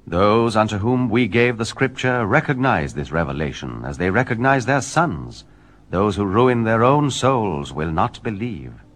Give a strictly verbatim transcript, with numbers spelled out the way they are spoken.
Those unto whom we gave the Scripture recognize this revelation, as they recognize their sons. Those who ruin their own souls will not believe.